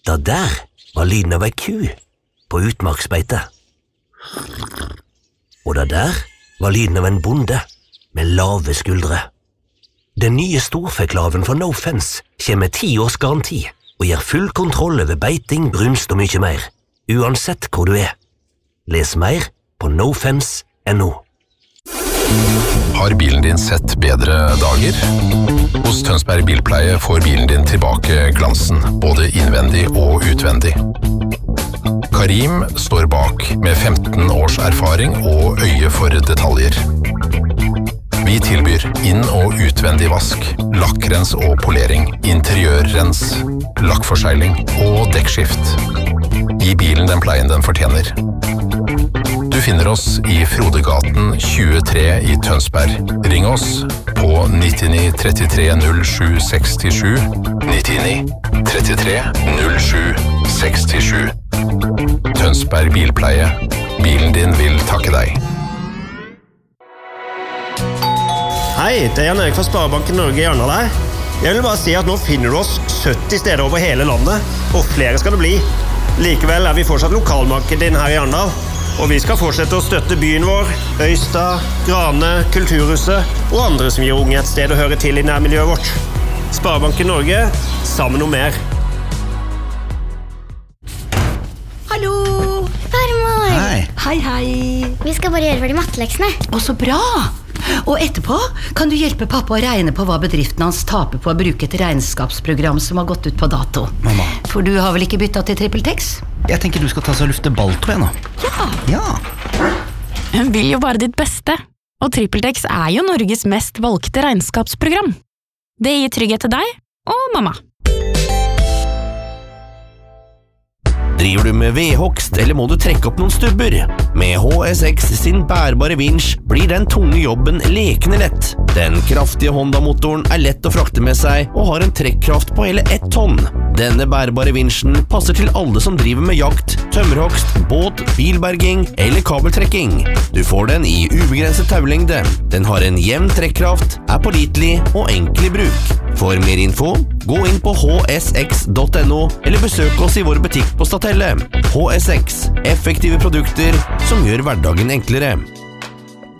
Da der var lyden av ei ku på utmarksbeite. Og da der var lyden av en bonde med lave skuldre. Den nye storfeklaven fra No Fence kommer med 10 års garanti og gir full kontroll over beiting, brunst og mye mer, uansett hvor du er. Les mer på nofence.no. Har bilen din sett bedre dager? Hos Tønsberg Bilpleie får bilen din tilbake glansen, både innvendig og utvendig. Karim står bak med 15 års erfaring og øye for detaljer. Vi tilbyr inn- og utvendig vask, lakkrens og polering, interiørrens, lakkforsegling og dekkskift. Gi bilen den pleien den fortjener. Du finner oss i Frodegaten 23 i Tønsberg. Ring oss på 99 33 07 67, 99 33 07 67. Tønsberg Bilpleie. Bilen din vil takke deg. Hei, det Jan Erik fra Sparebanken Norge i Arendal her. Jeg vil bare si at nå finner du oss 70 steder over hele landet, og flere skal det bli. Likevel vi fortsatt lokalmarked din her i Arendal, og vi skal fortsette å støtte byen vår, Øystad, Grane, Kulturhuset og andre som gir unge et sted å høre til i nærmiljøet vårt. Sparebanken Norge, sammen om mer. Hallo! Farmor! Hei. Hei, hei. Vi skal bare gjøre ferdig matteleksene. Å, så bra! Og etterpå kan du hjelpe pappa å regne på hva bedriften hans taper på å bruke et regnskapsprogram som har gått ut på dato. Mamma. For du har vel ikke byttet til TrippelTex? Jeg tenker du skal ta så lufte balltå nå. Ja. Hun vil jo bare ditt beste, og TrippelTex jo Norges mest valgte regnskapsprogram. Det gir trygghet til deg og mamma. Driver du med vedhogst, eller må du trekke opp noen stubber? Med HSX sin bærbare vinsj blir den tunge jobben lekende lett. Den kraftige Honda-motoren lett å frakte med seg, og har en trekkraft på hele 1 tonn. Denne bærbare vinsjen passer til alle som driver med jakt, tømmerhogst, båt, bilberging eller kabeltrekking. Du får den i ubegrenset taulengde. Den har en jevn trekkraft, pålitelig og enkel i bruk. For mer info, gå inn på hsx.no, eller besøk oss i vår butikk på Statelle. HSX, effektive produkter som gjør hverdagen enklere.